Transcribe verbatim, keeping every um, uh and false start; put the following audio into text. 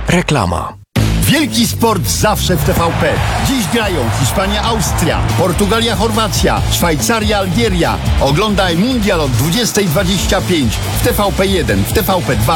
Reklama. Wielki sport zawsze w T V P. Dziś grają Hiszpania, Austria, Portugalia, Chorwacja, Szwajcaria, Algieria. Oglądaj mundial od dwudziestej dwadzieścia pięć w T V P jeden, w T V P dwa